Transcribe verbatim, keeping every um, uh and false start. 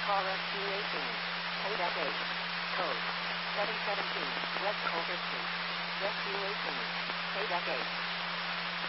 Call Rescue eighteen. Payback eight. Code seven seventeen. West Colter Street. Rescue eighteen. Payback eight.